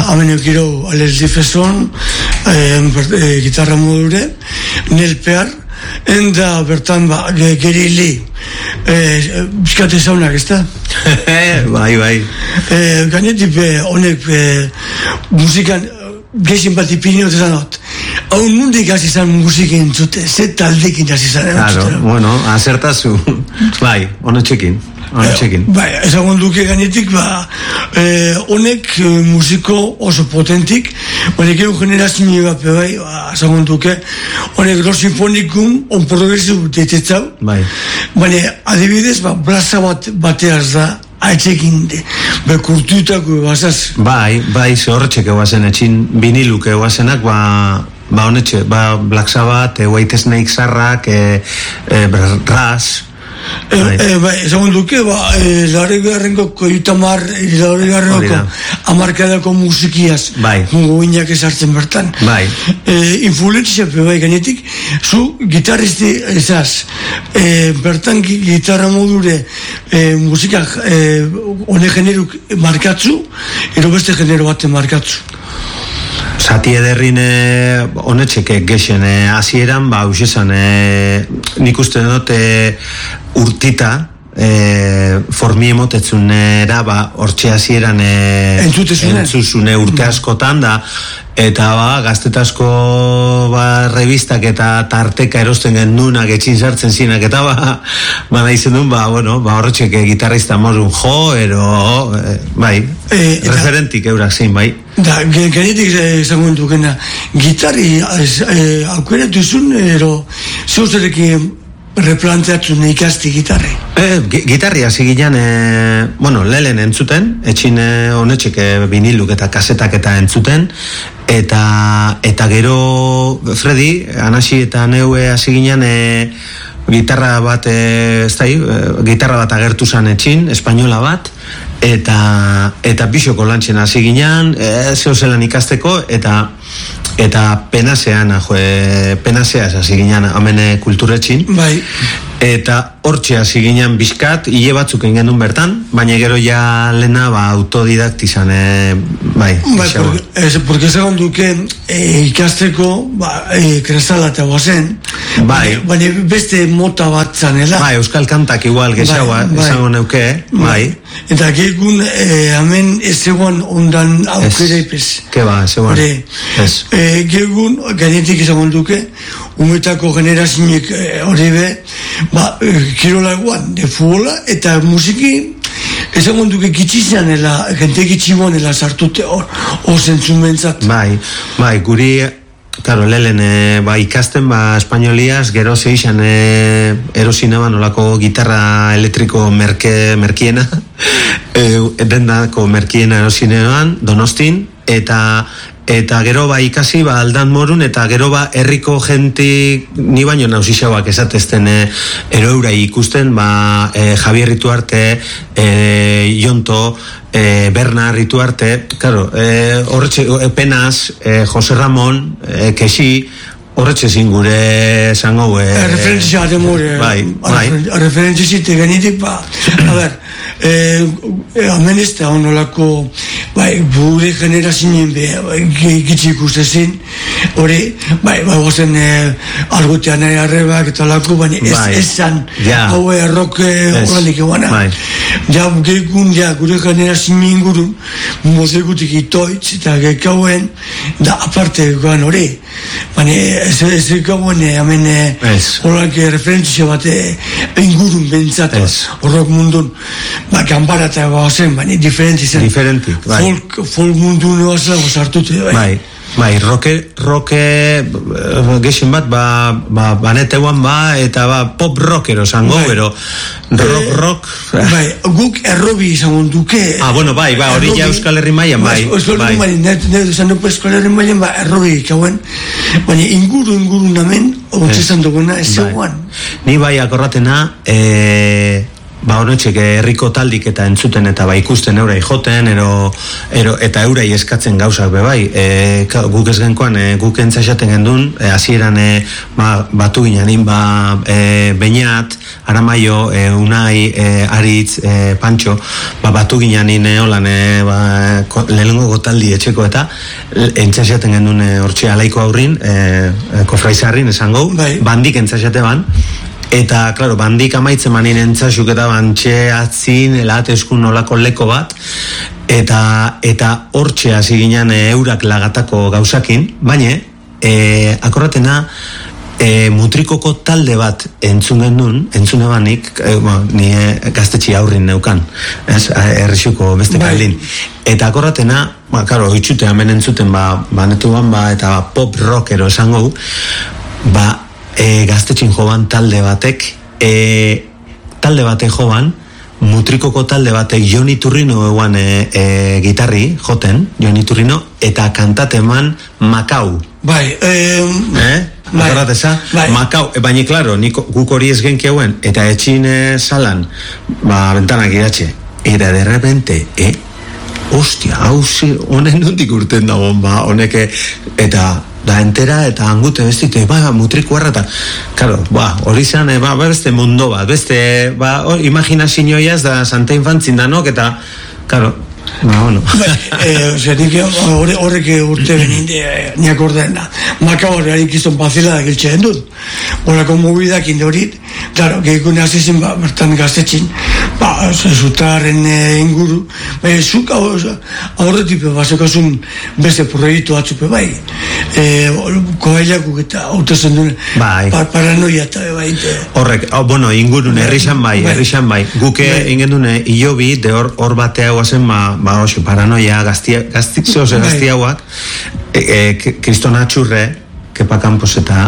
hemen eukiro Alex Difeson, gitarra modure, Nelpear, enda bertan gerili, bizkate zaunak, ez da? Bai. Gainetik honek musikan gehien bat ipinio ezan dut. Hau nundik hasi zan musikin zute, ze taldekin hasi zan. Claro, bueno, azertazu. Bai, honetxekin. Bai, ezagun duke gainetik, honek musiko oso potentik, baina gero generazio bat, bai, ezagun duke, honek lo sinfonikum, on progresiu detetzau, bai. Baina adibidez, blaza bateaz da, haitzekin kurtutako bazaz. Bai, horretxek eguazen, etxin viniluk eguazenak, honetxe, Black Sabbath, White Snake Sarrak, Ras. Ezagun duke, larrigarrenko amarkadako musikiaz goinak esartzen bertan. Influentzia bai ganetik, zu gitarristi ezaz, bertan gitarra modure musikak hone generuk markatzu, ero beste genero baten markatzu. Zati ederrin honetxeke gexen hasieran usesan nik uste dut urtita formi emotetzunera hortxe hasieran entzuzune urte askotan da eta gaztetasko revistak eta tarteka erosten gendunak etxin sartzen zinak eta da izen duen horretxeke gitarrista modun referentik eurak zein bai. Da, genetik zangoen dukena, gitarri aukeratu zuen, ero zeuzerekin replanteatzen ikasti gitarri? Gitarri hasi ginen, lehen entzuten, etxin honetxek viniluk eta kasetak eta entzuten, eta gero Freddy, Anasi eta Neue hasi ginen gitarra bat agertu zan etxin, espainola bat, eta bisoko lantzen hasi ginen, zehozelan ikasteko, eta penasean hasi ginen amene kulturetxin, eta hortxe hasi ginen bizkat, hile batzuk engendun bertan, baina gero ja lehena autodidaktizan, porque segon duke ikasteko kresala eta guazen, baina beste mota bat zanela. Euskal kantak igual gezagoa, esango neuke, eta gehiagun hemen ez zegoen ondan aukera ipez. Zegoen. Gehiagun, gainetik esango duke, umetako generazioek hori be, kirolagoan, de futbola, eta musiki, ezagun duke gitxizanela, gente gitximonela sartute hor zentzumentzat. Guri, lehen ikasten espainoliaz, gero zeixan erosine nolako gitarra elektriko merkiena, dendako merkiena erosinean, Donostin, eta gero ikasi aldan morun, eta gero herriko jentik ni baino nausixauak esatezten eroeura ikusten, Javier Rituarte, Jonto, Berna Rituarte, horretxe, Penaz, Jose Ramon, Kexi, horretxe zingure zango referentzia demore referentzia zite genitik hemen ez da honolako gure generazioen gitzi ikustezin hori gozen argutean arrebak eta lako baina ez zan hau errok horrelik eguana gehikun gure generazioen inguru mozekutik itoitz eta gehikauen da aparte goan hori baina ez gauen hemen horrek referentzia bat ingurun bentsat horrek mundun ganbara eta gozen, baina diferenti zen folk mundun egazela gozartute roke gexen bat baneteguan eta pop rockero zango bero rock guk errobi izango duke hori ja Euskal Herri maian Euskal Herri maian errobi ikauen baina inguru namen ontzizan duguna ez zegoan ni akorratena honetxek herriko taldik eta entzuten eta ikusten eurai joten, eta eurai eskatzen gauzak bebai, guk ez genkoan, guk entzaxaten gendun, hasieran batu ginen, Beñat, Aramaio, Unai, Aritz, Pantxo, batu ginen holan, lehenengo taldi etxeko eta entzaxaten gendun hortxe alaiko aurrin, kofraizarrin esango, bandik entzaxate ban, eta, klaro, bandik amaitzen manin entzaxuk eta bantxe atzin, elateskun olako leko bat, eta hortxe hasi ginen eurak lagatako gauzakin, baina, akorratena, mutrikoko talde bat entzune banik, ni gaztetxi aurrin neukan, errexuko beste kaldin. Eta akorratena, klaro, itxute hemen entzuten, netu ban, eta pop rockero esango, gaztetxin joban talde batek joban, mutrikoko talde batek Joni Turrino eguan gitarri joten, Joni Turrino, eta kantateman Makau. Makau, baina, klaro, guk hori ez genki hauen, eta etxin salan, bentanak idatxe, eta de repente, hostia, hauzi, honen nondik urten dagoen, honek, eta da entera eta angute bestite, mutriko errata, claro, hori zan, beste mundo bat, beste, imaginazioiaz da Santa Infantzin danok, eta, claro, bueno. Horrek urte benin, niak ordena, Makau horrearik izan bazila da giltxeen dut, horako mobidak indorit, claro, gehikune azizin, bertan gaztetxin, zutarren inguru, zuk aurretipe bazekazun beste proiektu atzupe bai, koailakuk eta autozen duen, paranoia eta bai. Horrek, bueno, ingurun, herrixan bai, guke ingen dune Iobi, de hor batea guazen, paranoia, gaztiauak, Kristona Txurre, Kepa Campos eta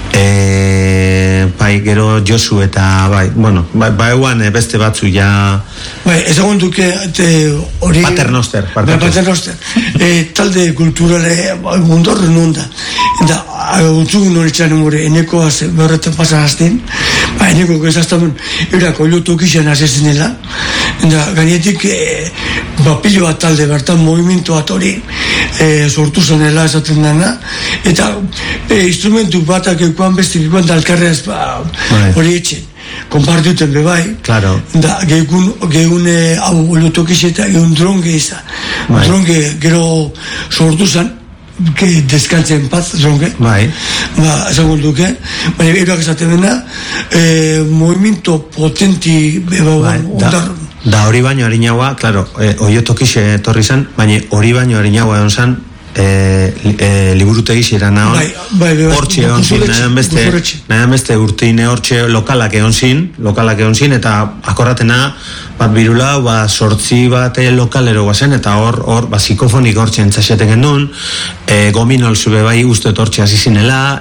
gero Josu eta eguan beste batzu ja ezagun duke hori Paternoster talde kulturale mundorren onda eta untzugun horretzen gure eneko berretan pasazten eneko gezaztamen erako lotu kixan azezenela eta gainetik pilo bat talde bertan movimentu bat hori sortu zenela esaten dana eta instrumentu batak ekuan beste ekuan dalkarreaz hori etxen kompartiuten bebai da gehun hau lotokiz eta gehun dronge izan dronge gero sortu zen deskantzen paz dronge ezagun duke baina eroak esaten dena movimiento potenti da hori baino harinaua, klaro, oiotokixe etorri zan, baina hori baino harinaua egon zan liburutegi zira nahon hortxe egon zin, nahan beste urteine hortxe lokalak egon zin, eta akorratena bat birulau, sortzi bat lokalero guazen, eta hor psikofonik hortxe entzaxeten gendun, gominol zube bai uste hortxe azizinela,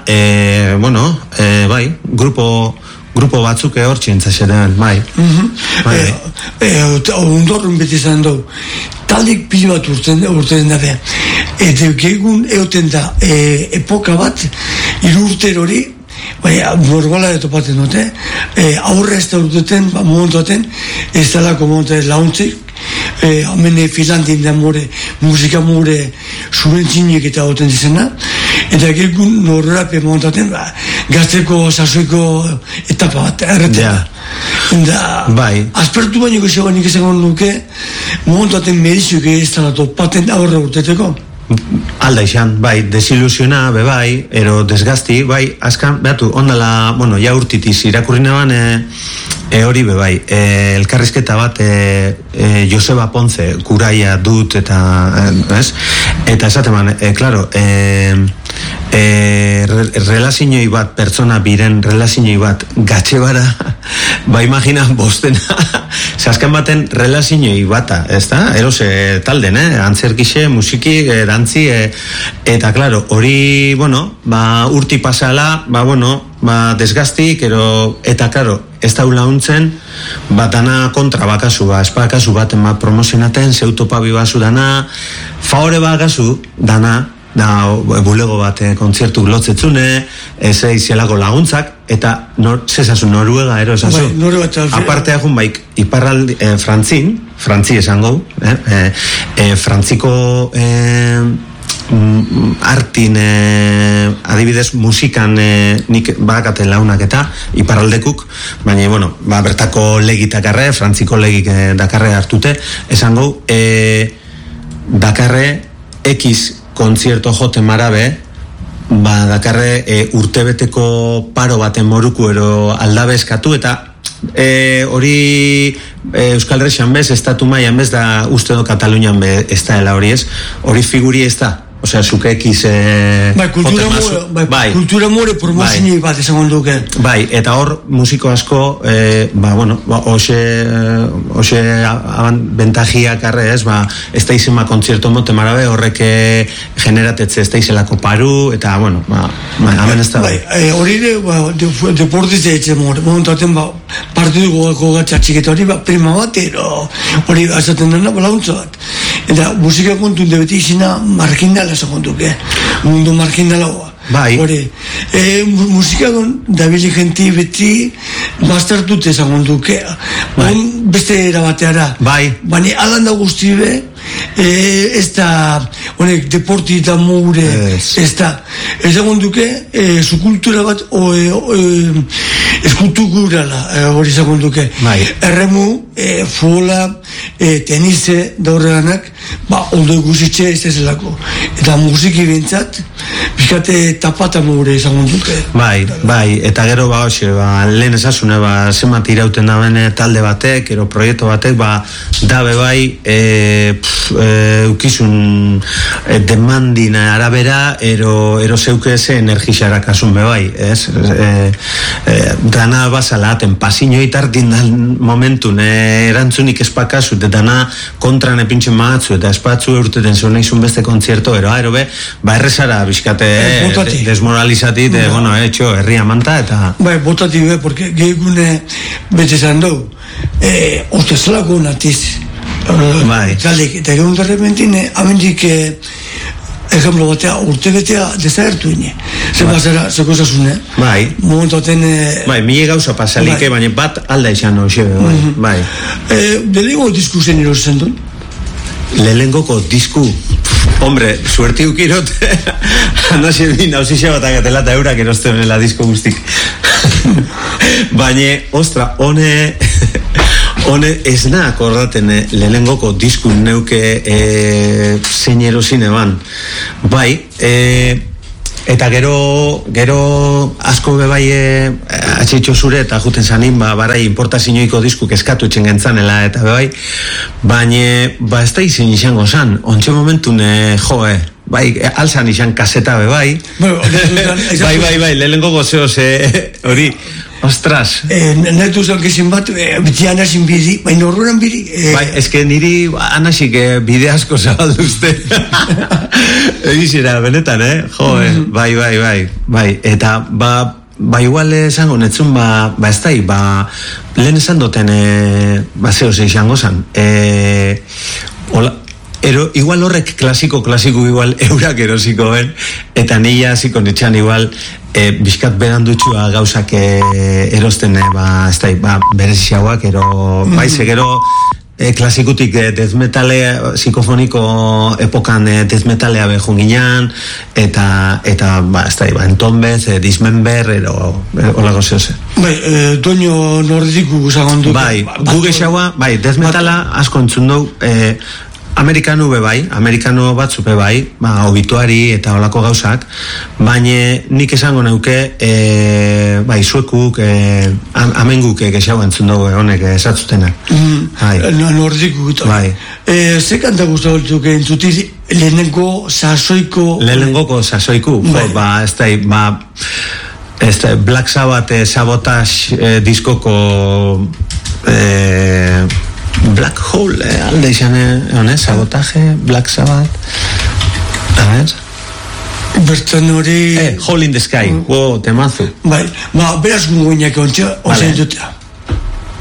grupo batzuk hortxe entzaxeten, bai. Ondorren beti zan dugu, taldik pilo bat urten da beha. Eta gehiagun egoten da epoka bat, irurter hori, normala etopaten dute, aurre ez da urteten, momentuaten, ez dalako momentu launtzik, hamene Finlandin da musika more subentzinek eta goten dizena, eta gehiagun norrape momentuaten, gazteko, sasoiko etapa bat, erretea. Aspertu baino gehiago nik esango nuke, momentuaten medizioak ez da topaten aurre urteteko. Alda izan, desilusiona, ero desgazti, azkan, behatu, ondala, ja urtitiz irakurri neban, hori elkarrizketa bat Joseba Ponce, kuraia dut, eta esateman, klaro, relazioi bat, pertsona biren relazioi bat, gatxe bara, imagina bostena, zasken baten relazioi bata, ez da? Eros talden, antzerkixe, musiki, dantzi, eta klaro, hori, urti pasala, desgaztik, eta klaro, ez da launtzen, batana kontra bakazu, espakazu baten promozionaten, zeutopabi bazu dana, faore bakazu dana, bulego bat kontzertu lotzetzune, ez eizelako laguntzak, eta zezazu Noruega ero esazu. Bai, Noruega eta... Aparte agun baik, iparraldi, Frantzi esango, Frantziko artin adibidez musikan nik badakate launak eta iparraldekuk, baina bueno, bertako legik dakarre, Frantziko legik dakarre hartute, esango dakarre X kontzierto joten marabe, dakarre urtebeteko paro baten moruku ero aldabe eskatu, eta hori Euskal Herrian bez, estatu mailan bez, da uste do Katalunian be, ez da ela hori ez, hori figuri ez da. Osea, zuke ekiz kultura more promozini bat esan duke. Bai, eta hor musiko asko hoxe bentajiak arre ez, ez da izema kontzierto mote marabe, horrek generatetze ez da izelako paru, eta bueno, hemen ez da. Hori deportiz eitze momentaten partidu gogatza txiketa hori prima bat, hori azaten dena launtza bat. Eta musika kontun debeti izina marginala esan duke, mundu marginalagoa. Bai. Hori, musika dabili genti beti bastartute esan duke, beste erabateara. Bai. Baina alanda guzti be, ez da, honek, deporti eta moure, ez da. Esan duke, zu kultura bat, eskulturala, hori esan duke. Bai. Erremu, futbola, tenise, daurreganak, ondo guzitxe ez zelako. Eta musiki bintzat, bizkate tapata moure esan duke. Bai, eta gero lehen esasune, zemat irauten da bene talde batek, ero proiektu batek, dabe bai, ukizun demandin arabera, ero zeuke ze energixara kasun be bai, ez? Dana basala aten pasino itartin momentun erantzunik espakasut, eta dana kontran epintxen maatzu, eta espatzu eurteten zuen izun beste kontzierto, ero be, errezara bizkate desmoralizatit, etxo, herria manta, eta... Bai, botati be, porque gehigune bete zan dugu, ostezalako natiz. Bai. Eta egun derrepentin, amendik, ejemplo batea, urte betea desagertu ine. Ze kozasune. Bai. Momentoten... Bai, mile gauza pasalike, baina bat alda izan hoxe, bai. Lehenko disku zen erosen duen? Lehenko disku... Hombre, suerti ukirot, andaxe bin, hausixe bat agatela eta eurak erosten la disko guztik. Baina, ostra, hone ez na akordaten lehenengoko disku neuke zein erosine ban. Bai, eta gero asko bebai atxeitxo zure eta juten zanin, barai importazioiko diskuk eskatu etxen gentzanela eta bebai, baina ez da izan izango zan, ontxe momentun bai, alzan izan kaseta bebai, bai, lehenengo gozeo hori, ostras. Netu zankezin bat, beti anasin bidi, baina horrean bidi. Bai, eske niri anasik bide asko zabalduzte. Egizera, benetan, bai, eta igual esango netzun, ez da, lehen esan duten, zehoz izango zan, igual horrek klasiko igual eurak erosiko ben, eta nila ziko netxan igual bizkat berandutxua gauzak erosten, ez da, bereziauak, baize gero klasikutik death metale, psikofoniko epokan death metalea behun ginean, eta ez da, entonbez, dismember, holako zehoz. Bai, doño nordiku guzagondu. Bai, gugexaua, bai, death metala asko entzun dugu, Amerikanu batzu bai, obituari eta olako gauzak, baina nik esango neuke, bai, zuekuk, amenguk gexau entzun dugu honek esatzutenak. Nordiku gutu. Bai. Ze kanta guztaboltuk entzuti lehenengo sasoiko... Lehenengoko sasoiku, ez da, Black Sabbath Sabotage diskoko... Black Hole, alde izan, Sabotaje, Black Sabbath, a ver... Bertan hori... Hole in the Sky, temazo. Bai, beraz gungoinak ontsa, ozen dutea.